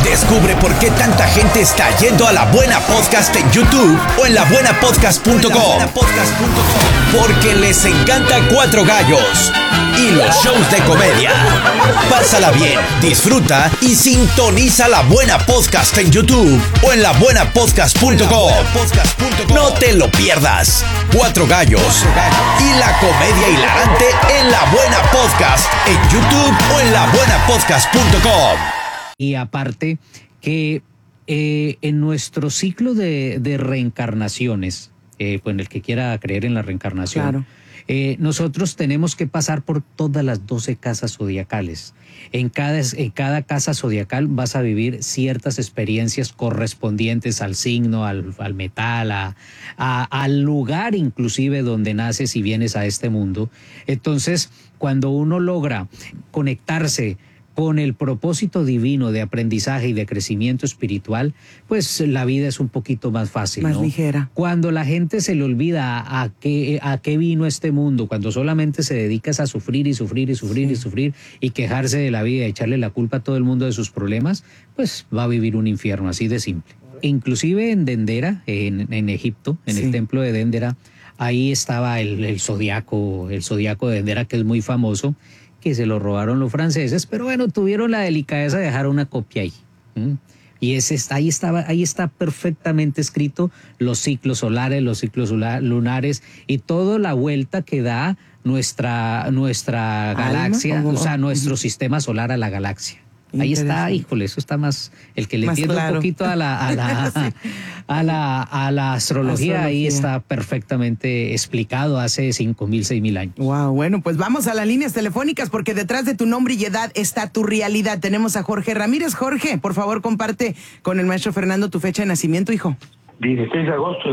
Descubre por qué tanta gente está yendo a La Buena Podcast en YouTube o en labuenapodcast.com. Porque les encanta Cuatro Gallos y los shows de comedia. Pásala bien, disfruta y sintoniza La Buena Podcast en YouTube o en labuenapodcast.com. No te lo pierdas. Cuatro Gallos y la comedia hilarante en La Buena Podcast en YouTube o en labuenapodcast.com. Y aparte que en nuestro ciclo de reencarnaciones, pues en el que quiera creer en la reencarnación, claro. Nosotros tenemos que pasar por todas las 12 casas zodiacales. En cada casa zodiacal vas a vivir ciertas experiencias correspondientes al signo, al metal, al lugar inclusive donde naces y vienes a este mundo. Entonces, cuando uno logra conectarse con el propósito divino de aprendizaje y de crecimiento espiritual, pues la vida es un poquito más fácil, más ¿no? ligera. Cuando la gente se le olvida a qué vino este mundo, cuando solamente se dedicas a sufrir y sufrir y sufrir y sufrir y quejarse de la vida y echarle la culpa a todo el mundo de sus problemas, pues va a vivir un infierno, así de simple. Inclusive en Dendera, en Egipto, en el templo de Dendera, ahí estaba el zodiaco de Dendera, que es muy famoso, que se lo robaron los franceses, pero bueno, tuvieron la delicadeza de dejar una copia ahí. Y ahí está perfectamente escrito los ciclos solares, los ciclos lunares y toda la vuelta que da nuestra galaxia, o sea, nuestro sistema solar a la galaxia. Ahí está, híjole, eso está más, el que le entiende un poquito a la astrología, ahí está perfectamente explicado hace 5,000, 6,000 años. Wow, bueno, pues vamos a las líneas telefónicas porque detrás de tu nombre y edad está tu realidad. Tenemos a Jorge Ramírez. Jorge, por favor, comparte con el maestro Fernando tu fecha de nacimiento, hijo. 16 de agosto de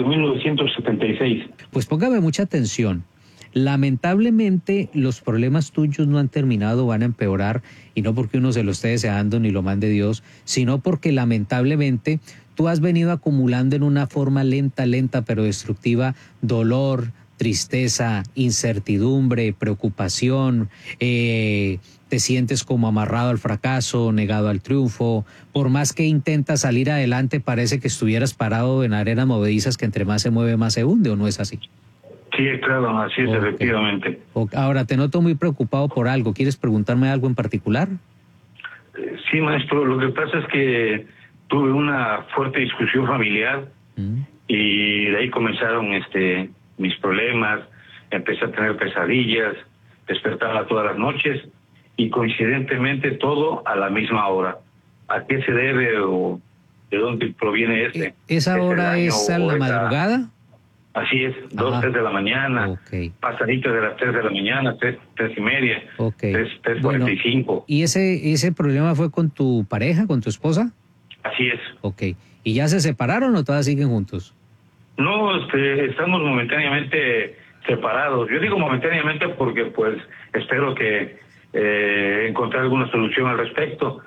1976. Pues póngame mucha atención. Lamentablemente los problemas tuyos no han terminado, van a empeorar, y no porque uno se lo esté deseando ni lo mande Dios, sino porque lamentablemente tú has venido acumulando en una forma lenta pero destructiva dolor, tristeza, incertidumbre, preocupación, te sientes como amarrado al fracaso, negado al triunfo. Por más que intentas salir adelante, parece que estuvieras parado en arenas movedizas que entre más se mueve más se hunde, ¿o no es así? Sí, claro, así es, efectivamente. Ahora, te noto muy preocupado por algo. ¿Quieres preguntarme algo en particular? Sí, maestro, lo que pasa es que tuve una fuerte discusión familiar y de ahí comenzaron mis problemas. Empecé a tener pesadillas, despertaba todas las noches y coincidentemente todo a la misma hora. ¿A qué se debe o de dónde proviene ¿Esa hora es a la madrugada? Así es, 2, 3 de la mañana, pasadito de las 3 de la mañana, 3 y media, 3:45. Bueno, ¿y ese problema fue con tu pareja, con tu esposa? Así es. Ok, ¿y ya se separaron o todavía siguen juntos? No, estamos momentáneamente separados. Yo digo momentáneamente porque pues espero que encontrar alguna solución al respecto,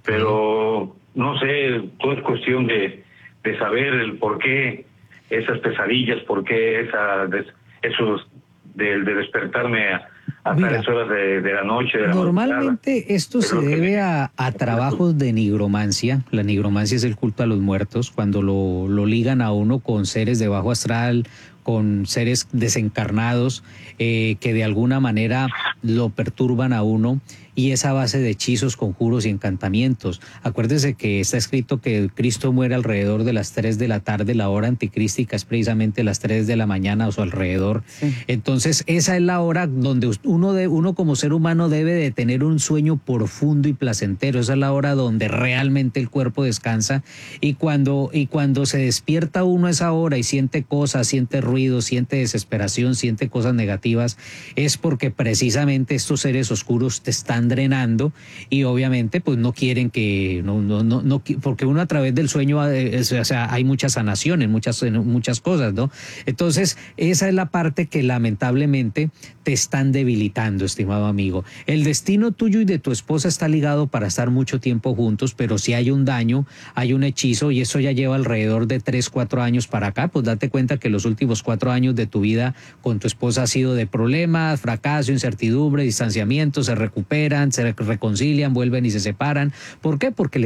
pero no sé, todo es cuestión de saber el por qué esas pesadillas, por qué esos de despertarme a tales horas de la noche. Normalmente esto se debe a trabajos de nigromancia. La nigromancia es el culto a los muertos, cuando lo ligan a uno con seres de bajo astral, con seres desencarnados que de alguna manera lo perturban a uno, y es a base de hechizos, conjuros y encantamientos. Acuérdese que está escrito que Cristo muere alrededor de las 3 de la tarde, la hora anticrística es precisamente las 3 de la mañana o su alrededor. Entonces esa es la hora donde uno como ser humano debe de tener un sueño profundo y placentero. Esa es la hora donde realmente el cuerpo descansa, y cuando se despierta uno a esa hora y siente cosas, siente ruido, siente desesperación, siente cosas negativas, es porque precisamente estos seres oscuros te están drenando, y obviamente pues no quieren que no porque uno a través del sueño o sea, hay muchas sanaciones, muchas cosas, ¿no? Entonces esa es la parte que lamentablemente te están debilitando, estimado amigo. El destino tuyo y de tu esposa está ligado para estar mucho tiempo juntos, pero si hay un daño, hay un hechizo, y eso ya lleva alrededor de 3, 4 años para acá. Pues date cuenta que los últimos 4 años de tu vida con tu esposa ha sido de problemas, fracaso, incertidumbre, distanciamiento, se recuperan, se reconcilian, vuelven y se separan. ¿Por qué? Porque